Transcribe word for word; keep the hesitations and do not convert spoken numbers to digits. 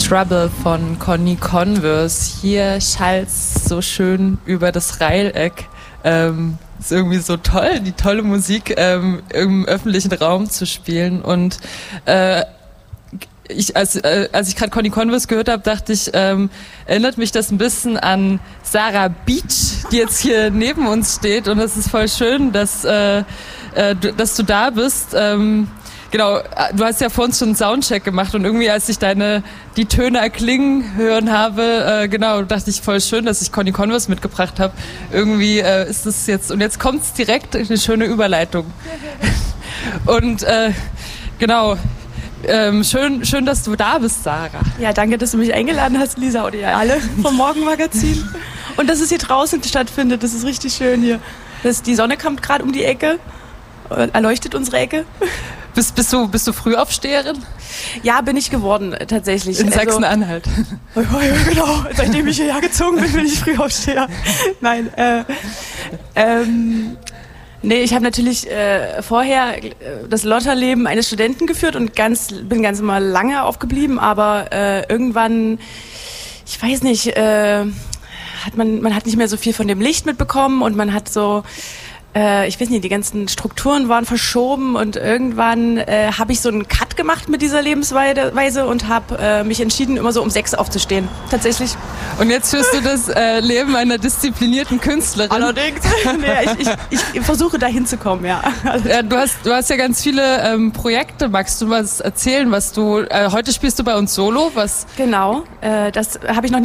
Trouble von Conny Converse. Hier schallt's so schön über das Reileck. Ähm, ist irgendwie so toll, die tolle Musik ähm, im öffentlichen Raum zu spielen. Und äh, ich, als, äh, als ich gerade Conny Converse gehört habe, dachte ich, ähm, erinnert mich das ein bisschen an Sarah Beach, die jetzt hier neben uns steht. Und es ist voll schön, dass, äh, äh, du, dass du da bist. Ähm, Genau, du hast ja vor uns schon einen Soundcheck gemacht und irgendwie, als ich deine die Töne erklingen hören habe, äh, genau, dachte ich voll schön, dass ich Conny Converse mitgebracht habe. Irgendwie äh, ist es jetzt, und jetzt kommt es direkt eine schöne Überleitung. Und äh, genau, ähm, schön, schön, dass du da bist, Sarah. Ja, danke, dass du mich eingeladen hast, Lisa, oder ihr alle vom Morgenmagazin. Und dass es hier draußen stattfindet, das ist richtig schön hier. Das, die Sonne kommt gerade um die Ecke, erleuchtet unsere Ecke. Bist, bist, du, bist du Frühaufsteherin? Ja, bin ich geworden, tatsächlich. In Sachsen-Anhalt. Also, genau, seitdem ich hierher gezogen bin, bin ich Frühaufsteher. Nein, äh, ähm, nee, ich habe natürlich äh, vorher das Lotterleben eines Studenten geführt und ganz, bin ganz mal lange aufgeblieben, aber äh, irgendwann, ich weiß nicht, äh, hat man, man hat nicht mehr so viel von dem Licht mitbekommen und man hat so, ich weiß nicht, die ganzen Strukturen waren verschoben und irgendwann äh, habe ich so einen Cut gemacht mit dieser Lebensweise und habe äh, mich entschieden, immer so um sechs aufzustehen. Tatsächlich. Und jetzt führst du das äh, Leben einer disziplinierten Künstlerin. Allerdings. nee, ich, ich, ich versuche da hinzukommen, ja. ja du, hast, du hast ja ganz viele ähm, Projekte. Magst du was erzählen, was du, äh, heute spielst du bei uns Solo? Was? Genau, äh, das habe ich noch